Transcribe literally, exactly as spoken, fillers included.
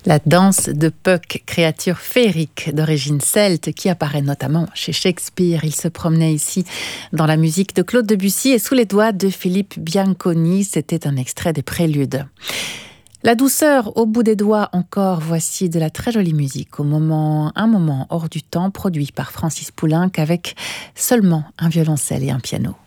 La danse de Puck, créature féerique d'origine celte qui apparaît notamment chez Shakespeare. Il se promenait ici dans la musique de Claude Debussy et sous les doigts de Philippe Bianconi. C'était un extrait des Préludes. La douceur au bout des doigts encore, voici de la très jolie musique au moment, un moment hors du temps produit par Francis Poulenc avec seulement un violoncelle et un piano.